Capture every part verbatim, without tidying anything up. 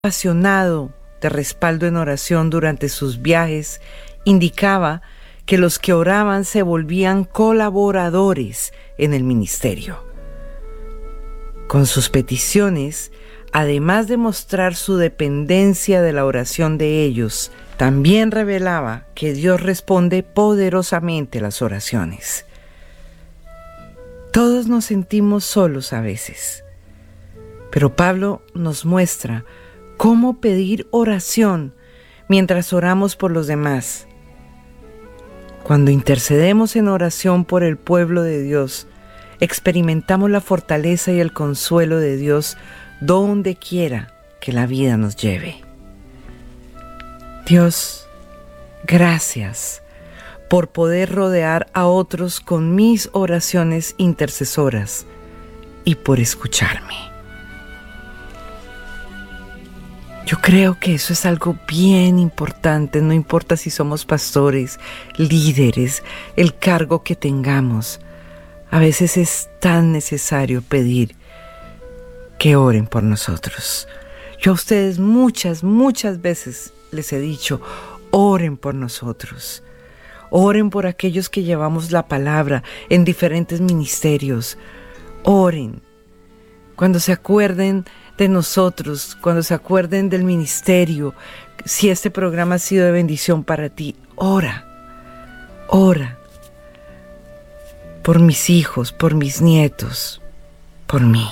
apasionado de respaldo en oración durante sus viajes indicaba que los que oraban se volvían colaboradores en el ministerio. Con sus peticiones, además de mostrar su dependencia de la oración de ellos, también revelaba que Dios responde poderosamente a las oraciones. Todos nos sentimos solos a veces, pero Pablo nos muestra cómo pedir oración mientras oramos por los demás. Cuando intercedemos en oración por el pueblo de Dios, experimentamos la fortaleza y el consuelo de Dios donde quiera que la vida nos lleve. Dios, gracias por poder rodear a otros con mis oraciones intercesoras y por escucharme. Yo creo que eso es algo bien importante, no importa si somos pastores, líderes, el cargo que tengamos. A veces es tan necesario pedir que oren por nosotros. Yo a ustedes muchas, muchas veces les he dicho, oren por nosotros. Oren por aquellos que llevamos la palabra en diferentes ministerios. Oren. Cuando se acuerden de nosotros, cuando se acuerden del ministerio, si este programa ha sido de bendición para ti, ora, ora por mis hijos, por mis nietos, por mí.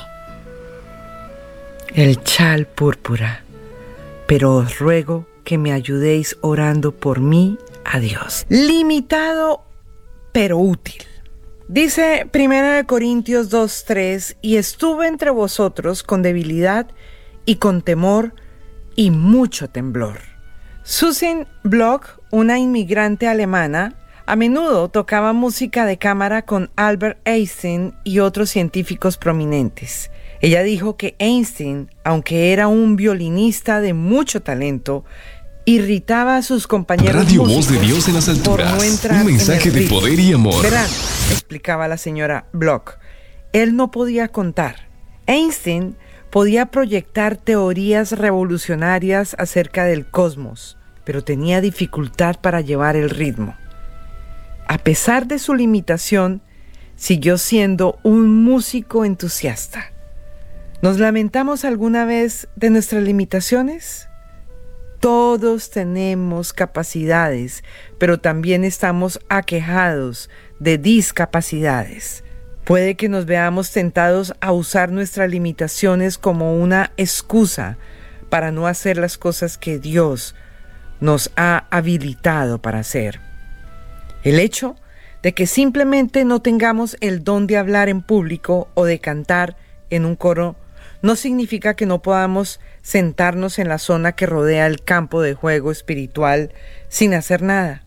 El chal púrpura, pero os ruego que me ayudéis orando por mí a Dios. Limitado, pero útil. Dice primera de Corintios dos tres, y estuve entre vosotros con debilidad y con temor y mucho temblor. Susan Bloch, una inmigrante alemana, a menudo tocaba música de cámara con Albert Einstein y otros científicos prominentes. Ella dijo que Einstein, aunque era un violinista de mucho talento, irritaba a sus compañeros Radio músicos Voz de Dios en las alturas, por no entrar un mensaje en el de poder y amor. Verán, explicaba la señora Bloch, él no podía contar. Einstein podía proyectar teorías revolucionarias acerca del cosmos, pero tenía dificultad para llevar el ritmo. A pesar de su limitación, siguió siendo un músico entusiasta. ¿Nos lamentamos alguna vez de nuestras limitaciones? Todos tenemos capacidades, pero también estamos aquejados de discapacidades. Puede que nos veamos tentados a usar nuestras limitaciones como una excusa para no hacer las cosas que Dios nos ha habilitado para hacer. El hecho de que simplemente no tengamos el don de hablar en público o de cantar en un coro no significa que no podamos sentarnos en la zona que rodea el campo de juego espiritual sin hacer nada.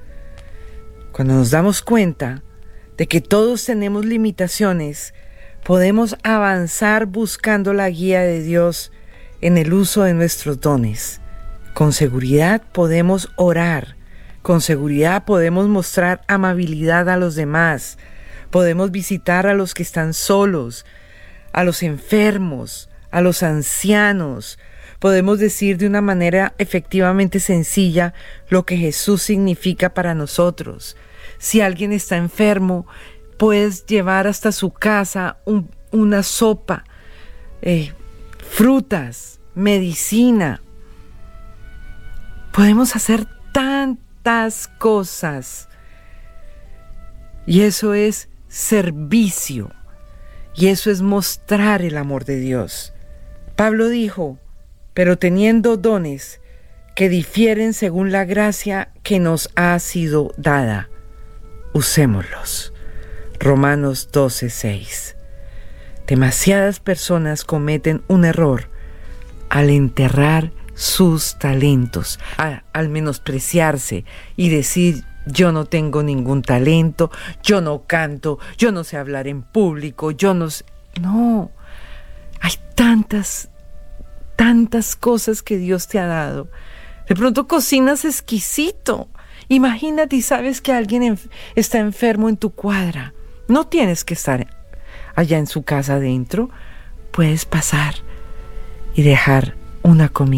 Cuando nos damos cuenta de que todos tenemos limitaciones, podemos avanzar buscando la guía de Dios en el uso de nuestros dones. Con seguridad podemos orar, con seguridad podemos mostrar amabilidad a los demás, podemos visitar a los que están solos, a los enfermos, a los ancianos. Podemos decir de una manera efectivamente sencilla lo que Jesús significa para nosotros. Si alguien está enfermo, puedes llevar hasta su casa un, una sopa, eh, frutas, medicina. Podemos hacer tantas cosas. Y eso es servicio. Y eso es mostrar el amor de Dios. Pablo dijo, pero teniendo dones que difieren según la gracia que nos ha sido dada, usémoslos. Romanos doce seis. Demasiadas personas cometen un error al enterrar sus talentos, a, al menospreciarse y decir, yo no tengo ningún talento, yo no canto, yo no sé hablar en público, yo no sé... No, hay tantas, tantas cosas que Dios te ha dado. De pronto cocinas exquisito. Imagínate y sabes que alguien enf- está enfermo en tu cuadra. No tienes que estar allá en su casa adentro. Puedes pasar y dejar una comida.